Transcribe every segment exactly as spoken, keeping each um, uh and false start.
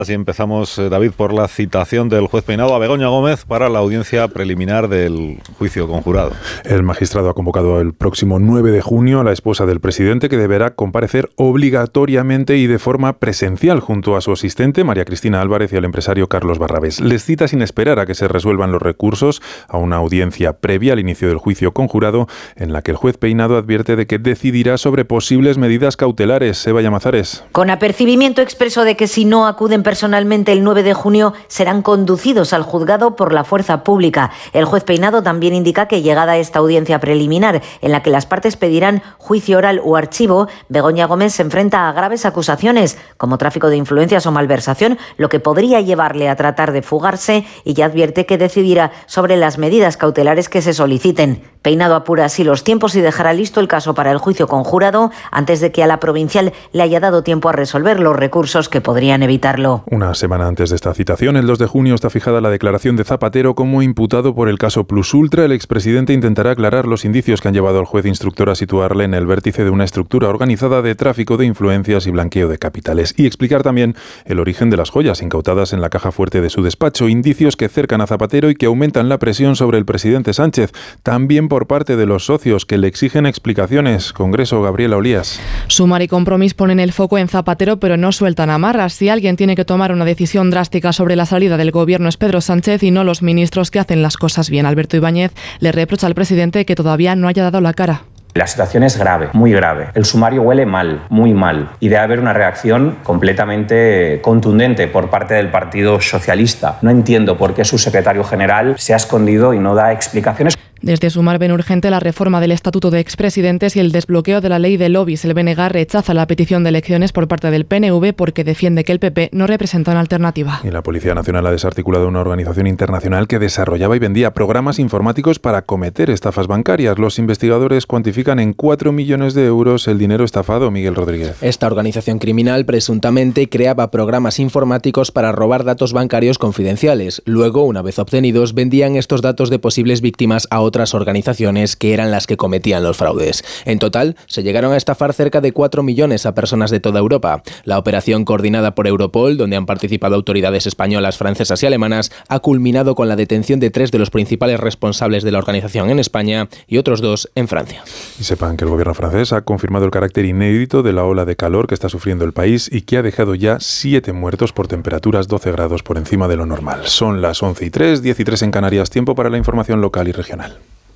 Así empezamos, eh, David, por la citación del juez Peinado a Begoña Gómez para la audiencia preliminar del juicio conjurado. El magistrado ha convocado el próximo nueve de junio a la esposa del presidente, que deberá comparecer obligatoriamente y de forma presencial junto a su asistente, María Cristina Álvarez, y al empresario Carlos Barrabés. Les cita sin esperar a que se resuelvan los recursos a una audiencia previa al inicio del juicio conjurado, en la que el juez Peinado advierte de que decidirá sobre posibles medidas cautelares. Seba Llamazares. Con apercibimiento expreso de que si no acuden personalmente el nueve de junio serán conducidos al juzgado por la fuerza pública. El juez Peinado también indica que, llegada a esta audiencia preliminar, en la que las partes pedirán juicio oral o archivo, Begoña Gómez se enfrenta a graves acusaciones, como tráfico de influencias o malversación, lo que podría llevarle a tratar de fugarse, y ya advierte que decidirá sobre las medidas cautelares que se soliciten. Peinado apura así los tiempos y dejará listo el caso para el juicio conjurado antes de que a la provincial le haya dado tiempo a resolver los recursos que podrían evitarlo. Una semana antes de esta citación, el dos de junio, está fijada la declaración de Zapatero como imputado por el caso Plus Ultra. El expresidente intentará aclarar los indicios que han llevado al juez instructor a situarle en el vértice de una estructura organizada de tráfico de influencias y blanqueo de capitales, y explicar también el origen de las joyas incautadas en la caja fuerte de su despacho, indicios que cercan a Zapatero y que aumentan la presión sobre el presidente Sánchez, también por parte de los socios que le exigen explicaciones. Congreso, Gabriela Olías. Sumar y Compromís ponen el foco en Zapatero, pero no sueltan amarras. Si alguien tiene que tomar una decisión drástica sobre la salida del gobierno es Pedro Sánchez y no los ministros que hacen las cosas bien. Alberto Ibáñez le reprocha al presidente que todavía no haya dado la cara. La situación es grave, muy grave. El sumario huele mal, muy mal. Y debe haber una reacción completamente contundente por parte del Partido Socialista. No entiendo por qué su secretario general se ha escondido y no da explicaciones. Desde Sumar ven urgente la reforma del Estatuto de Expresidentes y el desbloqueo de la ley de lobbies. El B N G rechaza la petición de elecciones por parte del P N V porque defiende que el P P no representa una alternativa. Y la Policía Nacional ha desarticulado una organización internacional que desarrollaba y vendía programas informáticos para cometer estafas bancarias. Los investigadores cuantifican en cuatro millones de euros el dinero estafado. Miguel Rodríguez. Esta organización criminal presuntamente creaba programas informáticos para robar datos bancarios confidenciales. Luego, una vez obtenidos, vendían estos datos de posibles víctimas a otros otras organizaciones que eran las que cometían los fraudes. En total, se llegaron a estafar cerca de cuatro millones a personas de toda Europa. La operación, coordinada por Europol, donde han participado autoridades españolas, francesas y alemanas, ha culminado con la detención de tres de los principales responsables de la organización en España y otros dos en Francia. Y sepan que el gobierno francés ha confirmado el carácter inédito de la ola de calor que está sufriendo el país y que ha dejado ya siete muertos por temperaturas doce grados por encima de lo normal. Son las once y tres, diez y tres en Canarias. Tiempo para la información local y regional.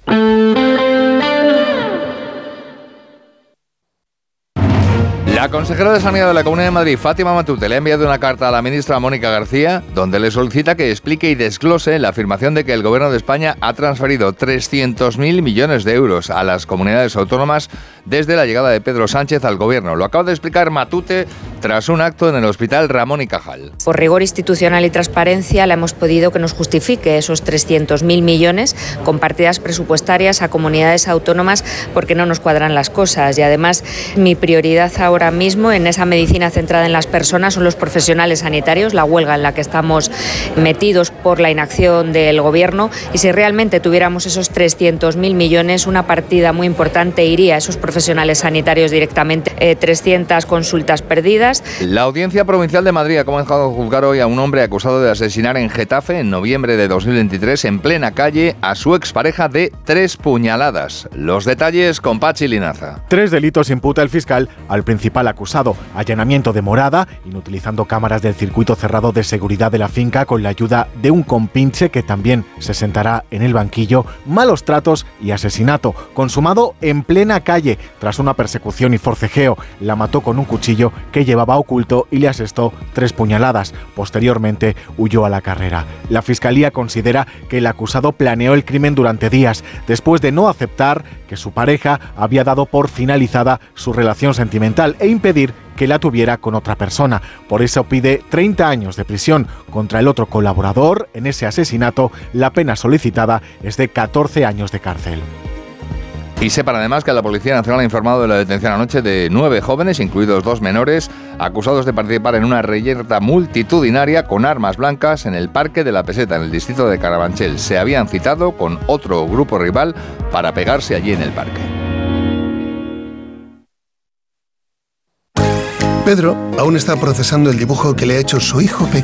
La consejera de Sanidad de la Comunidad de Madrid, Fátima Matute, le ha enviado una carta a la ministra Mónica García donde le solicita que explique y desglose la afirmación de que el Gobierno de España ha transferido trescientos mil millones de euros a las comunidades autónomas desde la llegada de Pedro Sánchez al Gobierno. Lo acaba de explicar Matute tras un acto en el Hospital Ramón y Cajal. Por rigor institucional y transparencia le hemos pedido que nos justifique esos trescientos mil millones con partidas presupuestarias a comunidades autónomas porque no nos cuadran las cosas. Y además, mi prioridad ahora mismo en esa medicina centrada en las personas son los profesionales sanitarios, la huelga en la que estamos metidos por la inacción del Gobierno, y si realmente tuviéramos esos trescientos mil millones, una partida muy importante iría a esos profesionales sanitarios directamente. Eh, trescientas consultas perdidas. La Audiencia Provincial de Madrid ha comenzado a juzgar hoy a un hombre acusado de asesinar en Getafe en noviembre de dos mil veintitrés en plena calle a su expareja de tres puñaladas. Los detalles con Pachi Linaza. Tres delitos imputa el fiscal al principal acusado: allanamiento de morada, inutilizando cámaras del circuito cerrado de seguridad de la finca con la ayuda de un compinche que también se sentará en el banquillo, malos tratos y asesinato, consumado en plena calle tras una persecución y forcejeo. La mató con un cuchillo que llevaba oculto y le asestó tres puñaladas. Posteriormente huyó a la carrera. La fiscalía considera que el acusado planeó el crimen durante días, después de no aceptar que su pareja había dado por finalizada su relación sentimental e impedir que la tuviera con otra persona. Por eso pide treinta años de prisión contra el otro colaborador en ese asesinato. La pena solicitada es de catorce años de cárcel. Y sepan además que la Policía Nacional ha informado de la detención anoche de nueve jóvenes, incluidos dos menores, acusados de participar en una reyerta multitudinaria con armas blancas en el Parque de la Peseta, en el distrito de Carabanchel. Se habían citado con otro grupo rival para pegarse allí en el parque. Pedro aún está procesando el dibujo que le ha hecho su hijo pequeño.